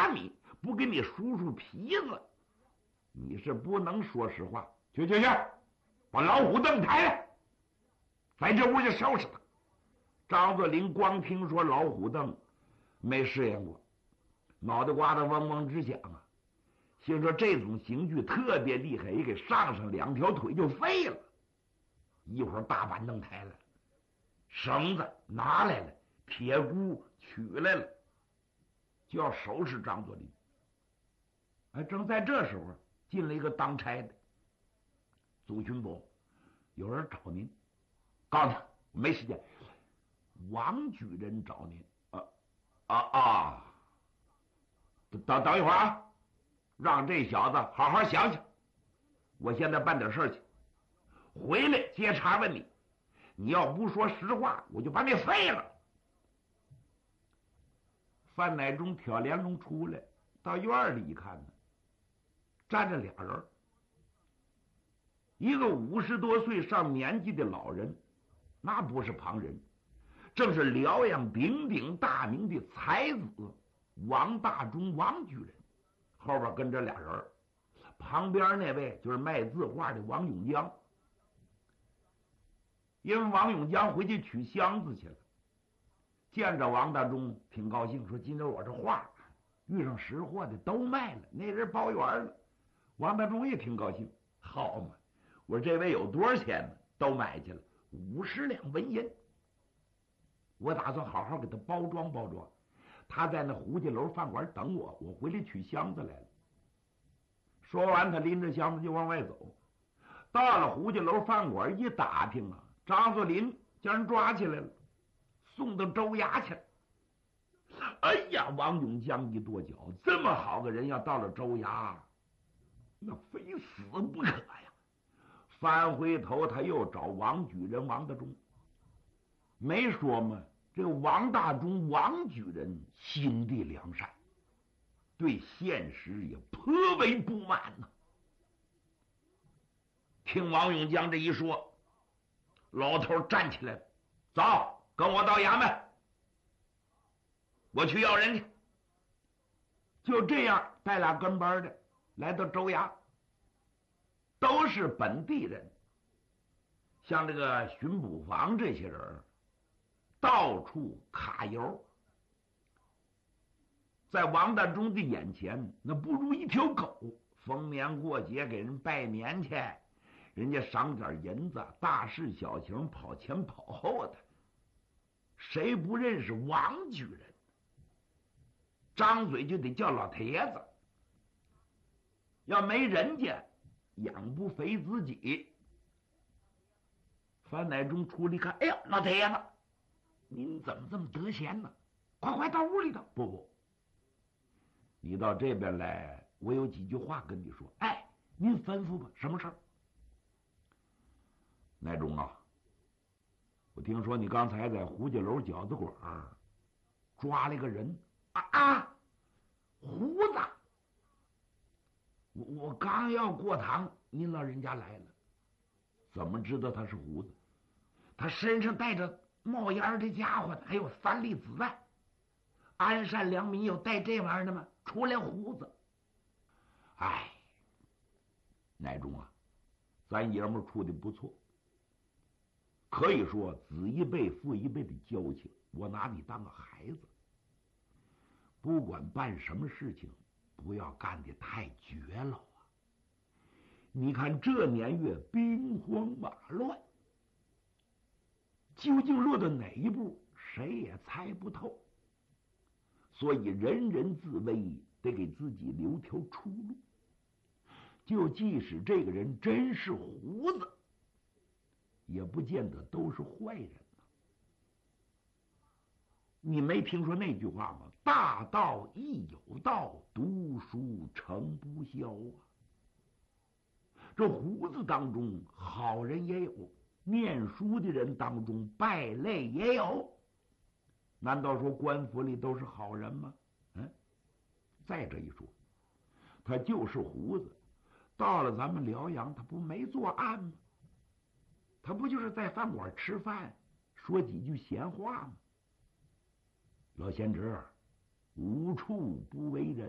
把你，不给你数数皮子，你是不能说实话。去，把老虎凳抬来，在这屋就收拾他。张作霖光听说老虎凳没试验过，脑袋瓜子嗡嗡直响啊，心说这种刑具特别厉害，一给上2条腿就废了。一会儿大板凳抬来了，绳子拿来了，铁箍取来了，就要收拾张作霖。正在这时候，进了一个当差的，祖巡伯，有人找您，告诉他没时间。王举人找您。等一会儿啊，让这小子好好想想。我现在办点事去，回来接茬问你。你要不说实话，我就把你废了。范乃忠挑帘笼出来，到院里一看呢，站着俩人，一个50多岁上年纪的老人，那不是旁人，正是辽阳鼎鼎大名的才子王大中王举人，后边跟着俩人，旁边那位就是卖字画的王永江。因为王永江回去取箱子去了，见着王大中挺高兴，说今儿我这画遇上识货的都卖了，那人包圆了。王大中也挺高兴，好嘛，我说这位有多少钱呢？都买去了，50两纹银。我打算好好给他包装包装，他在那胡家楼饭馆等我，我回来取箱子来了。说完，他拎着箱子就往外走。到了胡家楼饭馆一打听啊，张作霖将人抓起来了，送到州衙去了。哎呀，王永江一跺脚，这么好个人要到了州衙，那非死不可呀！翻回头他又找王举人王大中，没说嘛，这个王大中王举人心地良善，对现实也颇为不满呢。听王永江这一说，老头站起来了，走，跟我到衙门，我去要人去。就这样带俩跟班的来到州衙，都是本地人，像这个巡捕房这些人到处揩油，在王大中的眼前那不如一条狗。逢年过节给人拜年去，人家赏点银子，大事小情跑前跑后的，谁不认识王举人？张嘴就得叫老铁子，要没人家养不肥自己。范乃忠出来一看，哎呦，老铁子，您怎么这么得闲呢？快到屋里头！不，你到这边来，我有几句话跟你说。哎，您吩咐吧，什么事儿？乃忠啊，我听说你刚才在胡家楼饺子馆抓了一个人胡子。我刚要过堂，您老人家来了。怎么知道他是胡子？他身上带着冒烟的家伙，还有3粒子弹。安善良民有带这玩意儿的吗？出来胡子。哎，乃忠啊，咱爷们处的不错，可以说子一辈父一辈的交情，我拿你当个孩子。不管办什么事情，不要干得太绝了啊！你看这年月兵荒马乱，究竟落到哪一步，谁也猜不透。所以人人自危，得给自己留条出路。就即使这个人真是胡子，也不见得都是坏人呢。你没听说那句话吗？大道亦有道，读书成不消啊。这胡子当中好人也有，念书的人当中败类也有。难道说官府里都是好人吗？再这一说，他就是胡子，到了咱们辽阳，他不没作案吗？他不就是在饭馆吃饭，说几句闲话吗？老贤侄，无处不为人。